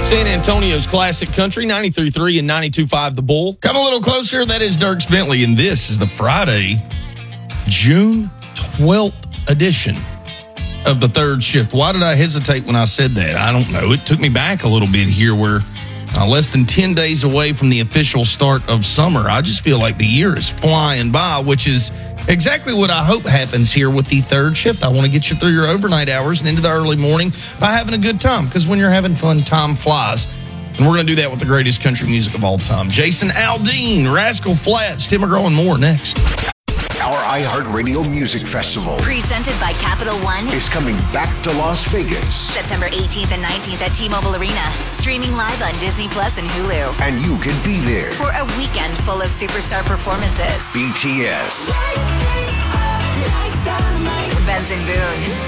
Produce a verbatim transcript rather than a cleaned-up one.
San Antonio's classic country, ninety-three point three and ninety-two point five The Bull. Come a little closer. That is Dierks Bentley, and this is the Friday, June twelfth edition of the third shift. Why did I hesitate when I said that? I don't know. It took me back a little bit here. We're uh, less than ten days away from the official start of summer. I just feel like the year is flying by, which is exactly what I hope happens here with the third shift. I want to get you through your overnight hours and into the early morning by having a good time, because when you're having fun, time flies. And we're going to do that with the greatest country music of all time. Jason Aldean, Rascal Flatts, Tim McGraw, and more next. Our iHeartRadio Music Festival, presented by Capital One, is coming back to Las Vegas. September eighteenth and nineteenth at T-Mobile Arena. Streaming live on Disney Plus and Hulu. And you can be there for a weekend full of superstar performances. B T S, Benson Boone,